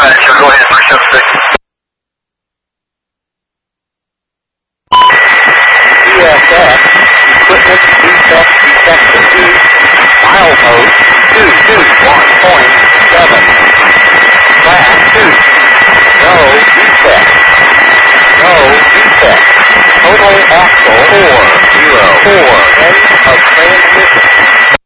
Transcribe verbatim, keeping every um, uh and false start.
Dispatcher, go ahead, three seven six. E S S, equipment defect detected. Milepost two two one point seven. Class two. No defect. No defect. Total axle four zero four. End of transmission.